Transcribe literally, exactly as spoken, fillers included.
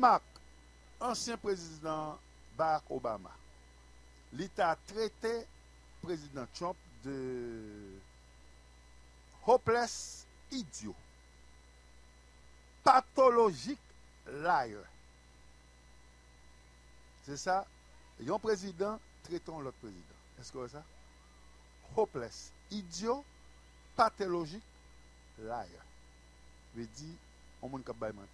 remarque, ancien président Barack Obama, l'État a traité président Trump de hopeless idiot, pathologique liar. C'est ça. Un président traitant l'autre président. Est-ce que c'est ça? Hopeless, idiot, pathologique liar. Veut dire, on ne peut pas mentir.